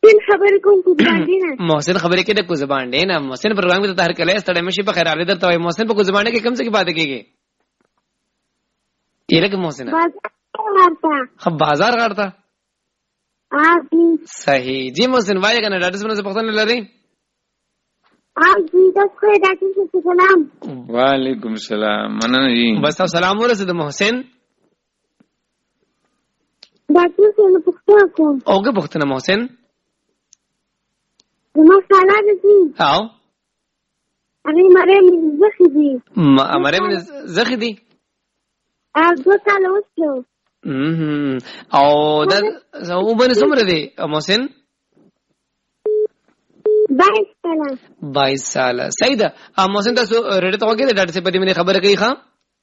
محسن خبرې کوم کو باندې نه محسن خبرې کې د کو زبان دی نه محسن پروګرام ته تاهر کله ستړی مشي په خیر علي درته وای محسن په کو زبان کې کم څه کې پاتې کېږي یره کې محسن خب بازار غړتا صحیح جی محسن وای کنه ډاکټر صاحب څخه پوښتنه لري جی تاسو ډاکټر صاحب سلام وعلیکم السلام مننه جی بس سلام ورسید محسن ډاکټر صاحب پوښتنه کوم اوګه پوښتنه محسن زما سلام دي او انا مريم زخدي مريم زخدي 2 سال وشو او دا وبنه څومره دي محسن 22 سال صحیح ده محسن تاسو ریډ ته وګورئ ډاکټر صاحب دې منه خبره کوي ښا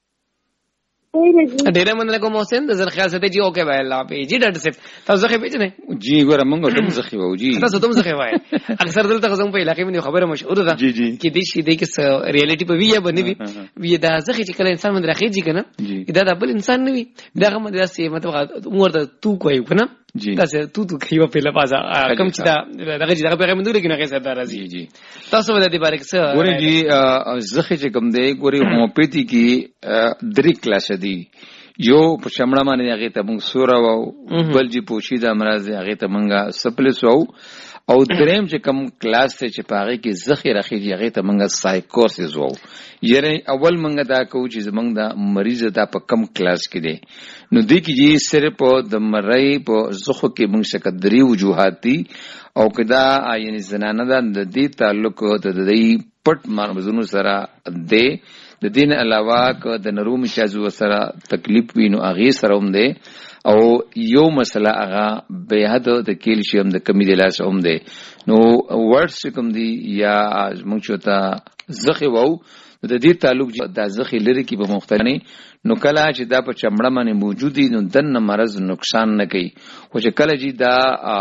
ډیره مننه کوم محسن د زر خیال ساتي جی اوکے بھائی الله پی جی ډاکټر صاحب تاسو ځخه پیژنې جی ګوره مونږ ته ځخه وو جی تاسو ته ځخه وای اکثر دلته غزم په علاقې باندې خبره مشهور ده جی جی کې دې شي دې کې ریالټي په ویه باندې وی دا ځخه چې کله انسان باندې راخیږي کنه دا بل انسان نه وي دا کوم داسې مطلب ورته تو کوی کنه تاسو تو کیو په لپاره کوم چې دا دغه پیغام دوی کې نه غوښته راځي جی تاسو ولې دې بارک څه ګوره جی ځخه چې کوم دی ګوره هوموپیتي کې 3 کلاس دي یو په شمړه باندې هغه ته موږ سوره وو بل جی پوشیده امراض هغه ته موږ سپلس وو او دریم چې کوم کلاس ته چې پاره کې ذخیره خېږي هغه ته موږ سایکوسیس وو یعنی اول موږ دا کوو چې موږ دا مریض دا په کم کلاس کې دی نو دې کې چې صرف د مړی په زخه کې موږ څخه درې وجوهات دي او کدا یعنی زنانه د دې تعلق د دې پټ مرزونو سره دی د دین علاوه که د نروم شازو سره تکلیف وینو اغه سره هم دی او یو مسله هغه به حد د کیلشیم د کمی د لاس هم دی نو ورډز کوم دی یا موږ چوتا زخه وو د دې تعلق د زخه لري کې په مختلفه نو کله چې دا په چمړه باندې موجودي نو دنه مرز نقصان نه کوي خو چې کله چې دا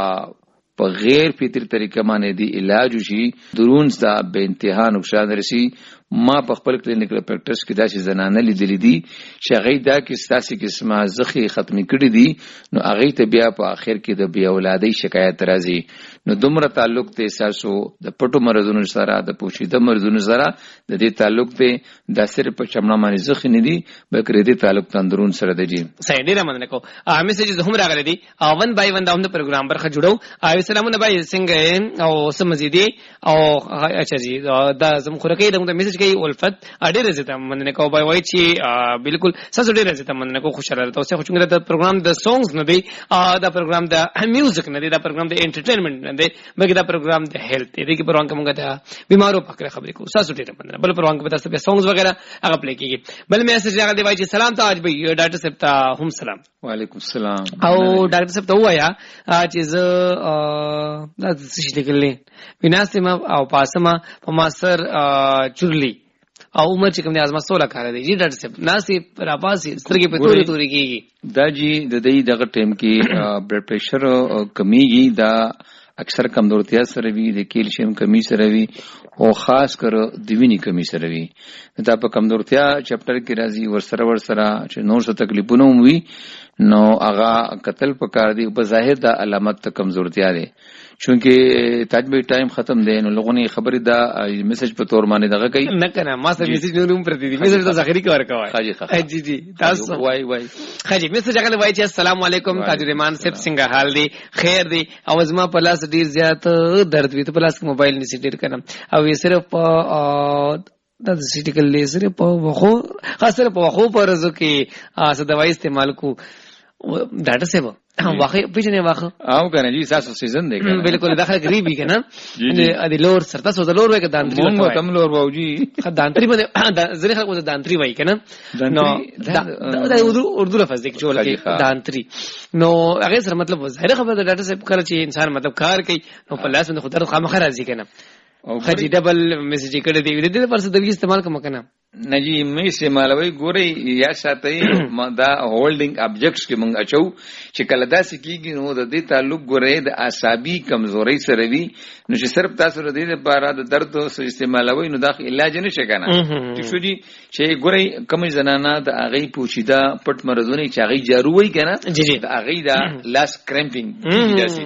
په غیر فطری طریقه باندې دی علاج شي درون دا به انتها نقصان رسي ما په خپل کلینیکل پریکټس کې دا چې زنانه لیدلې دي چې هغه دا کې ستاسو قسمه زخی ختمي کړې دي نو هغه ته بیا په اخر کې د بیا اولادي شکایت راځي نو دومره تعلق ته احساسو د پټو مرزونو سره د پوشیده مرزونو سره د دې تعلق ته د صرف په چمړه باندې زخی نه دي بلکې دې تعلق تندرون سره دی صحیح ډیره مننه کو میسجز هم راغلي دي 1 by 1 دا هم د پروګرام برخه جوړو السلام علیکم څنګه او سم مزيدي او اچھا جی دا زم خورکې د میسج کوي الفت ډیره زته مننه کو بای وای چې بالکل ساسو ډیره زته مننه کو خوشاله تاسو خو څنګه د پروګرام د سونګز نه دی دا پروګرام د میوزیک نه دی دا پروګرام د انټرټینمنت نه دی بلکې دا پروګرام د هیلث دی کې پروګرام کومه دا بیمارو پکړه خبرې کو ساسو ډیره مننه بل پروګرام کې تاسو به سونګز وغیرہ هغه پلی کیږي بل میسج راغلی وای چې سلام ته اج به ډاکټر صاحب ته هم سلام وعلیکم السلام او ډاکټر صاحب ته وایا چې زه دا څه لیکلې ویناسم او پاسما په ماستر چورلی او عمر چې کوم دی ازما 16 کال دی جی ډاکټر صاحب ناسي راپاسي سترګې په توري کېږي دا جی د دې دغه ټیم کې بلډ پریشر کمیږي دا اکثر کمزورتیا سره وي د کیلشیم کمی سره وي او خاص کر د وینې کمی سره وي دا په کمزورتیا چپټر کې راځي ورسره چې نور څه تکلیفونه وي نو هغه قتل پکار دی په ظاهر دا علامت کمزورتیا دی چونکه تجربه ټایم ختم دی نو لغونی خبرې دا میسج په تور باندې دغه کوي نه کنه ما سره میسج نوم پر دی میسج ته ځخري کار کوي جی جی تاسو وای خاجي میسج هغه وای چې السلام علیکم تاجرمان صاحب څنګه حال دی خیر دی او زما په لاس ډیر زیات درد وي ته په لاس موبایل نشي ډیر کنه او یې صرف دا سټیکل لیزر په وخو خاصه په وخو پر ځکه کې څه دوايي استعمال کو ډاکټر صاحب واخه پیژنې واخه او کنه جی تاسو سیزن دی کنه بالکل داخله غریبي کنه ادي لور سر تاسو د لور وکړه دانتري مونږ کم لور ووجي دانتري باندې زری خلکو د دانتري وای کنه نو دا اردو لفظ دی چې ولکه دانتري نو هغه سره مطلب ظاهر خبره د ډاکټر صاحب کړه چې انسان مطلب کار کوي نو په لاس باندې خطر خامخا راځي کنه خاجي ډبل میسج کړه دی د دې پر څه د استعمال کوم کنه نجی مې استعمالوي ګوري یا ساتي دا هولډینګ ابجیکټس کې مونږ اچو چې کله دا سکیږي نو د دې تعلق ګوري د اعصابي کمزوري سره وي نو چې صرف تاسو د دې لپاره د درد سره استعمالوي نو دا علاج نشي کنه شو دي چې ګوري کوم زنانه د اغي پوشیده پټ مرزونه چې اغي جارو وای کنه د اغي دا لاس کرامپینګ داسي